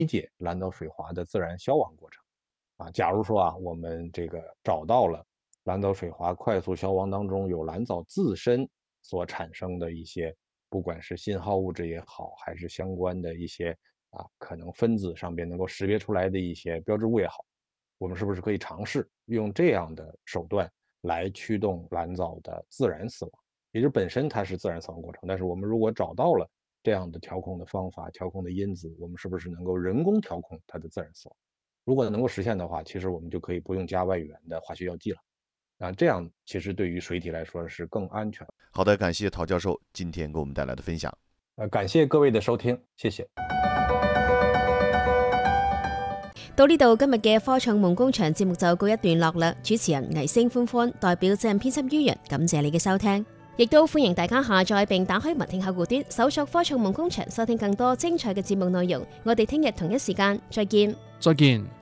解蓝藻水华的自然消亡过程。假如说我们这个找到了蓝藻水华快速消亡当中有蓝藻自身所产生的一些，不管是信号物质也好，还是相关的一些可能分子上边能够识别出来的一些标志物也好，我们是不是可以尝试用这样的手段来驱动蓝藻的自然死亡？也就是本身它是自然死亡过程，但是我们如果找到了这样的调控的方法、调控的因子，我们是不是能够人工调控它的自然死亡？如果能够实现的话，其实我们就可以不用加外源的化学药剂了。这样其实对于水体来说是更安全。 好的，感谢陶教授今天给我们带来的分享。 感谢各位的收听，谢谢。 到呢度，今日嘅科創夢工場節目就告一段落啦。主持人倪星歡歡代表責任編輯于人，感謝你嘅收聽，亦都歡迎大家下載並打開文聽客戶端，搜索科創夢工場，收聽更多精彩嘅節目內容。我哋聽日同一時間再見。 再見。